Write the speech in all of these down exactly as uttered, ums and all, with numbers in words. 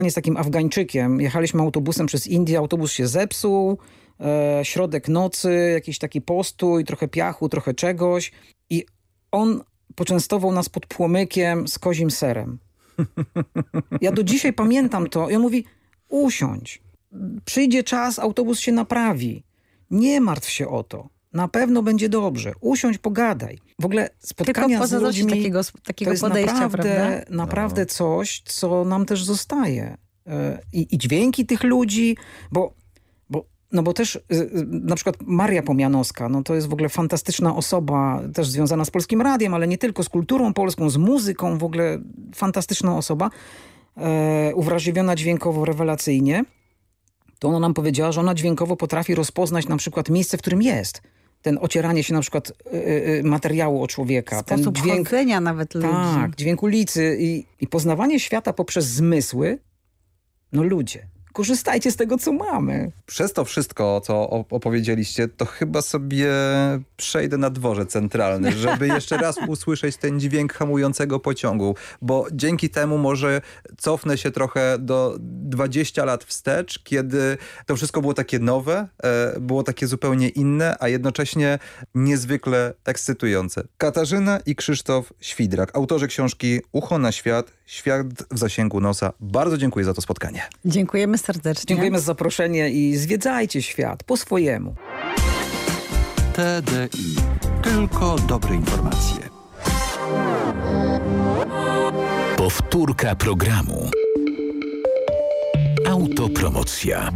jest takim Afgańczykiem. Jechaliśmy autobusem przez Indię, autobus się zepsuł, e, środek nocy, jakiś taki postój, trochę piachu, trochę czegoś i on poczęstował nas pod płomykiem z kozim serem. Ja do dzisiaj pamiętam to i on mówi, usiądź, przyjdzie czas, autobus się naprawi, nie martw się o to. Na pewno będzie dobrze. Usiądź, pogadaj. W ogóle spotkania z ludźmi takiego, takiego to jest podejścia, naprawdę, prawda? naprawdę No. coś, co nam też zostaje. I, i dźwięki tych ludzi, bo, bo, no bo też na przykład Maria Pomianowska, no to jest w ogóle fantastyczna osoba, też związana z Polskim Radiem, ale nie tylko, z kulturą polską, z muzyką, w ogóle fantastyczna osoba, e, uwrażliwiona dźwiękowo rewelacyjnie. To ona nam powiedziała, że ona dźwiękowo potrafi rozpoznać na przykład miejsce, w którym jest. Ten ocieranie się na przykład y, y, materiału o człowieka. Sposób ten dźwięk, chodzenia nawet ludzi. tak, dźwięk ulicy i, i poznawanie świata poprzez zmysły. No ludzie, korzystajcie z tego, co mamy. Przez to wszystko, co opowiedzieliście, to chyba sobie przejdę na dworze centralny, żeby jeszcze raz usłyszeć ten dźwięk hamującego pociągu, bo dzięki temu może cofnę się trochę do dwadzieścia lat wstecz, kiedy to wszystko było takie nowe, było takie zupełnie inne, a jednocześnie niezwykle ekscytujące. Katarzyna i Krzysztof Świdrak, autorzy książki Ucho na świat, świat w zasięgu nosa. Bardzo dziękuję za to spotkanie. Dziękujemy serdecznie. Dziękujemy za zaproszenie i zwiedzajcie świat po swojemu. T D I. Tylko dobre informacje. Powtórka programu. Autopromocja.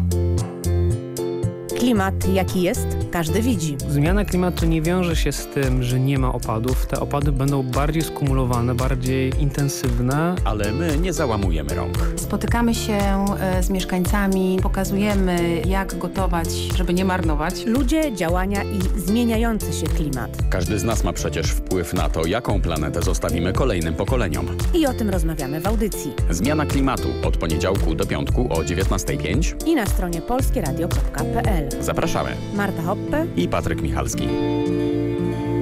Klimat jaki jest, każdy widzi. Zmiana klimatu nie wiąże się z tym, że nie ma opadów. Te opady będą bardziej skumulowane, bardziej intensywne. Ale my nie załamujemy rąk. Spotykamy się z mieszkańcami, pokazujemy, jak gotować, żeby nie marnować. Ludzie, działania i zmieniający się klimat. Każdy z nas ma przecież wpływ na to, jaką planetę zostawimy kolejnym pokoleniom. I o tym rozmawiamy w audycji. Zmiana klimatu od poniedziałku do piątku o dziewiętnastej pięć i na stronie polskieradio kropka p l. Zapraszamy. Marta Hoppe i Patryk Michalski.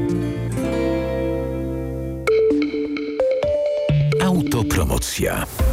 Autopromocja.